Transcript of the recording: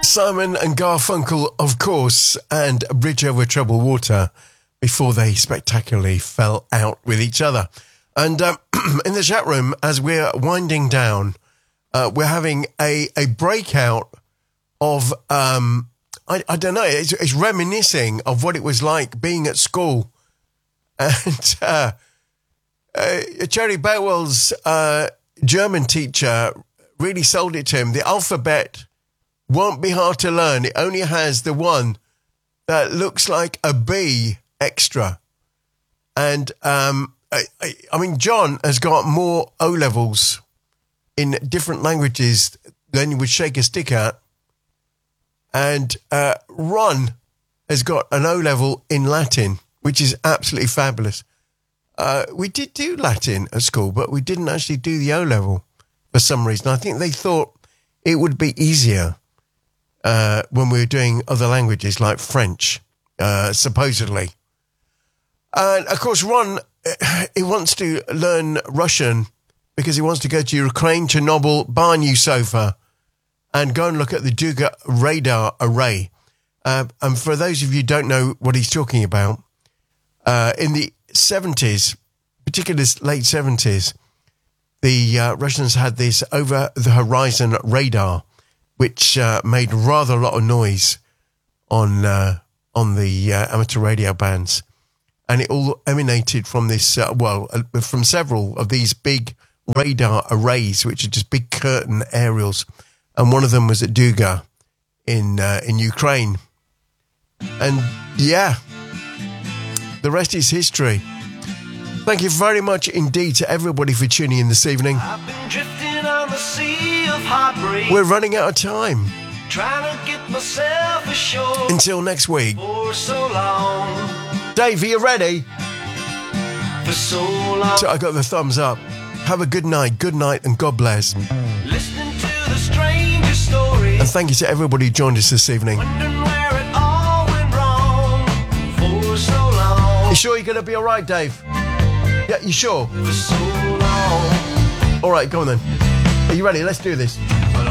Simon and Garfunkel, of course, and Bridge Over Troubled Water before they spectacularly fell out with each other. And in the chat room, as we're winding down, we're having a breakout of, I don't know, it's reminiscing of what it was like being at school. And Cherry Boutwell's German teacher really sold it to him. The alphabet won't be hard to learn. It only has the one that looks like a B extra. And, I mean, John has got more O-levels in different languages than you would shake a stick at. And Ron has got an O-level in Latin, which is absolutely fabulous. We did do Latin at school, but we didn't actually do the O-level for some reason. I think they thought it would be easier when we were doing other languages like French, supposedly. And, of course, Ron, he wants to learn Russian because he wants to go to Ukraine, Chernobyl, buy a new sofa, and go and look at the Duga radar array. And for those of you who don't know what he's talking about, in the 70s, particularly late 70s, the Russians had this over-the-horizon radar, which made rather a lot of noise on the amateur radio bands. And it all emanated from this, from several of these big radar arrays, which are just big curtain aerials. And one of them was at Duga in Ukraine. And yeah, the rest is history. Thank you very much indeed to everybody for tuning in this evening. I've been drifting on the sea of heartbreak. We're running out of time. Trying to get myself ashore. Until next week. For so long. Dave, are you ready? For so long. So I got the thumbs up. Have a good night, and God bless. Listening to the strangest stories. And thank you to everybody who joined us this evening. Wondering where it all went wrong. For so long. You sure you're going to be all right, Dave? Yeah, you sure? For so long. All right, go on then. Are you ready? Let's do this.